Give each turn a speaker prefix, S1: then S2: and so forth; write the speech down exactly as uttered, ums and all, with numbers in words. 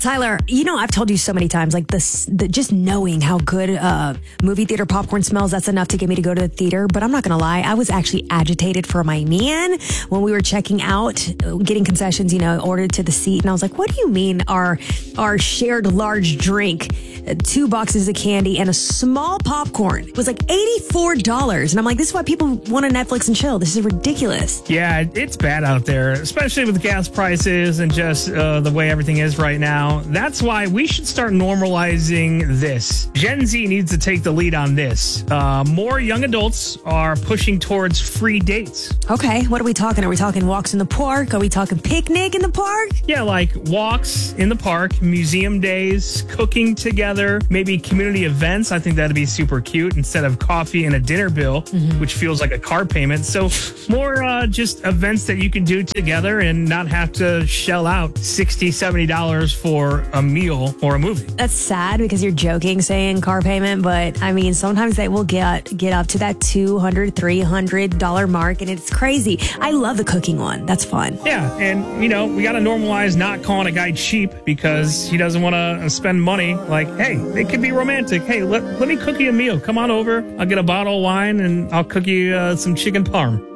S1: Tyler, you know, I've told you so many times, like this, the, just knowing how good uh, movie theater popcorn smells, that's enough to get me to go to the theater. But I'm not going to lie, I was actually agitated for my man when we were checking out, getting concessions, you know, ordered to the seat. And I was like, what do you mean our, our shared large drink, two boxes of candy and a small popcorn was like eighty-four dollars. And I'm like, this is why people want to Netflix and chill. This is ridiculous.
S2: Yeah, it's bad out there, especially with gas prices and just uh, the way everything is right now. That's why we should start normalizing this. Gen Z needs to take the lead on this. Uh, more young adults are pushing towards free dates.
S1: Okay, what are we talking? Are we talking walks in the park? Are we talking picnic in the park?
S2: Yeah, like walks in the park, museum days, cooking together, maybe community events. I think that'd be super cute instead of coffee and a dinner bill, mm-hmm. which feels like a car payment. So more uh, just events that you can do together and not have to shell out sixty dollars, seventy dollars for a meal or a movie.
S1: That's sad because you're joking saying car payment, but I mean, sometimes they will get get up to that two hundred dollars, three hundred dollars mark, and it's crazy. I love the cooking one. That's fun.
S2: Yeah, and you know, we got to normalize not calling a guy cheap because he doesn't want to spend money. Like, hey, it could be romantic. Hey, let, let me cook you a meal. Come on over. I'll get a bottle of wine and I'll cook you uh, some chicken parm.